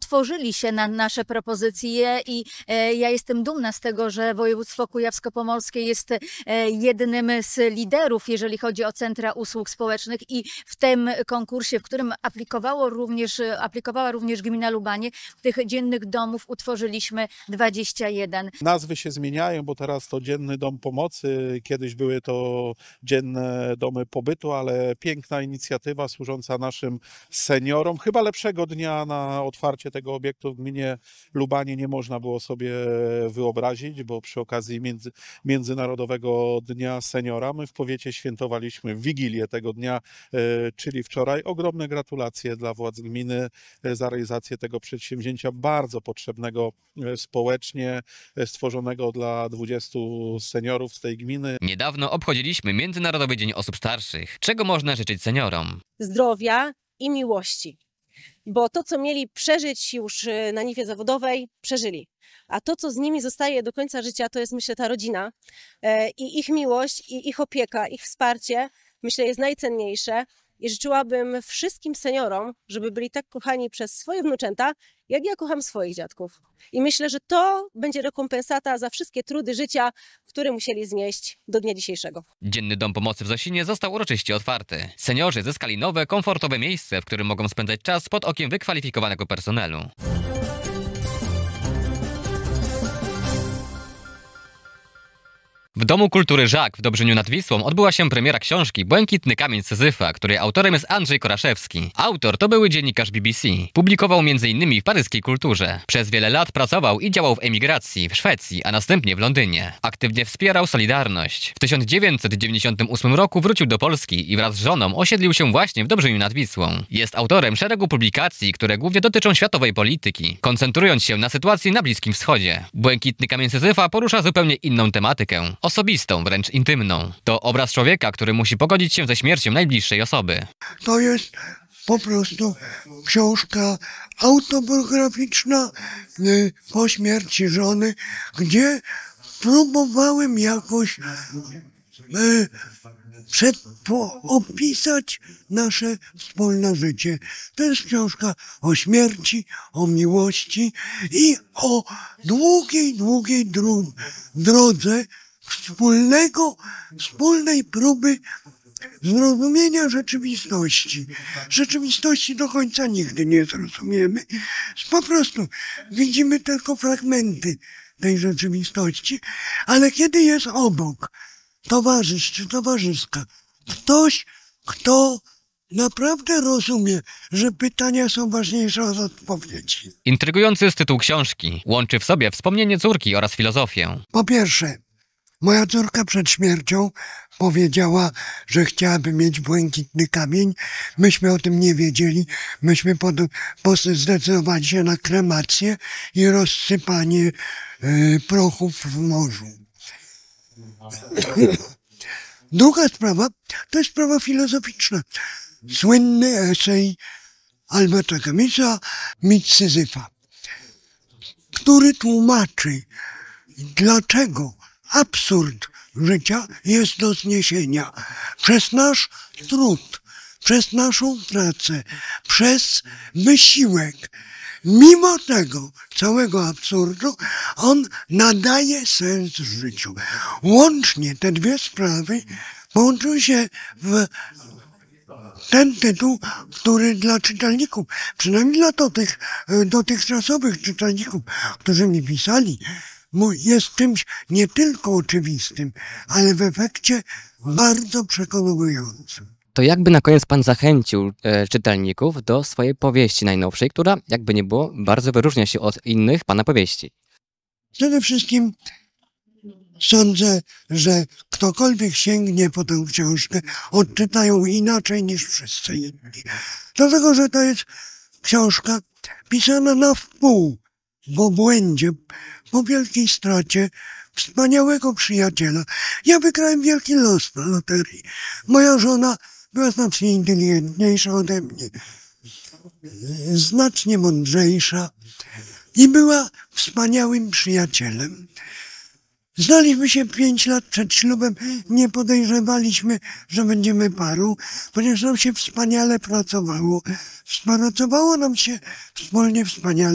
otworzyli się na nasze propozycje i ja jestem dumna z tego, że województwo kujawsko-pomorskie jest jednym z liderów, jeżeli chodzi o centra usług społecznych i w tym konkursie, w którym aplikowała również gmina Lubanie, tych dziennych domów utworzyliśmy 21. Nazwy się zmieniają, bo teraz to Dzienny Dom Pomocy, kiedyś były to Dzienne Domy Pobytu, ale piękna inicjatywa służąca naszym seniorom. Chyba lepszego dnia na otwarcie tego obiektu w gminie Lubanie nie można było sobie wyobrazić, bo przy okazji Międzynarodowego Dnia Seniora my w powiecie świętowaliśmy Wigilię tego dnia, czyli wczoraj. Ogromne gratulacje dla władz gminy za realizację tego przedsięwzięcia bardzo potrzebnego społecznie, stworzonego dla 20 seniorów z tej gminy. Niedawno obchodziliśmy Międzynarodowy Dzień Osób Starszych. Czego można życzyć seniorom? Zdrowia i miłości. Bo to, co mieli przeżyć już na niwie zawodowej, przeżyli. A to, co z nimi zostaje do końca życia, to jest, myślę, ta rodzina i ich miłość, i ich opieka, ich wsparcie, myślę, jest najcenniejsze. I życzyłabym wszystkim seniorom, żeby byli tak kochani przez swoje wnuczęta, jak ja kocham swoich dziadków. I myślę, że to będzie rekompensata za wszystkie trudy życia, które musieli znieść do dnia dzisiejszego. Dzienny Dom Pomocy w Zosinie został uroczyście otwarty. Seniorzy zyskali nowe, komfortowe miejsce, w którym mogą spędzać czas pod okiem wykwalifikowanego personelu. W Domu Kultury Żak w Dobrzyniu nad Wisłą odbyła się premiera książki Błękitny Kamień Syzyfa, której autorem jest Andrzej Koraszewski. Autor to były dziennikarz BBC. Publikował m.in. w paryskiej Kulturze. Przez wiele lat pracował i działał w emigracji, w Szwecji, a następnie w Londynie. Aktywnie wspierał Solidarność. W 1998 roku wrócił do Polski i wraz z żoną osiedlił się właśnie w Dobrzyniu nad Wisłą. Jest autorem szeregu publikacji, które głównie dotyczą światowej polityki, koncentrując się na sytuacji na Bliskim Wschodzie. Błękitny Kamień Syzyfa porusza zupełnie inną tematykę. Osobistą, wręcz intymną. To obraz człowieka, który musi pogodzić się ze śmiercią najbliższej osoby. To jest po prostu książka autobiograficzna po śmierci żony, gdzie próbowałem jakoś opisać nasze wspólne życie. To jest książka o śmierci, o miłości i o długiej drodze wspólnej próby zrozumienia rzeczywistości. Rzeczywistości do końca nigdy nie zrozumiemy. Po prostu widzimy tylko fragmenty tej rzeczywistości, ale kiedy jest obok towarzysz czy towarzyszka, ktoś, kto naprawdę rozumie, że pytania są ważniejsze od odpowiedzi. Intrygujący jest tytuł książki. Łączy w sobie wspomnienie córki oraz filozofię. Po pierwsze, moja córka przed śmiercią powiedziała, że chciałaby mieć błękitny kamień. Myśmy o tym nie wiedzieli. Myśmy zdecydowali się na kremację i rozsypanie prochów w morzu. Druga sprawa to jest sprawa filozoficzna. Słynny esej Alberta Camusa Mit Syzyfa, który tłumaczy, dlaczego absurd życia jest do zniesienia przez nasz trud, przez naszą pracę, przez wysiłek. Mimo tego całego absurdu on nadaje sens życiu. Łącznie te dwie sprawy połączyły się w ten tytuł, który dla czytelników, przynajmniej dla dotychczasowych czytelników, którzy mi pisali, jest czymś nie tylko oczywistym, ale w efekcie bardzo przekonującym. To jakby na koniec pan zachęcił czytelników do swojej powieści najnowszej, która, jakby nie było, bardzo wyróżnia się od innych pana powieści? Przede wszystkim sądzę, że ktokolwiek sięgnie po tę książkę, odczytają inaczej niż wszyscy inni. Dlatego, że to jest książka pisana na wpół, w obłędzie, po wielkiej stracie wspaniałego przyjaciela. Ja wygrałem wielki los na loterii. Moja żona była znacznie inteligentniejsza ode mnie, znacznie mądrzejsza i była wspaniałym przyjacielem. Znaliśmy się 5 lat przed ślubem, nie podejrzewaliśmy, że będziemy parą, ponieważ nam się wspaniale pracowało. Pracowało nam się wspólnie wspaniale.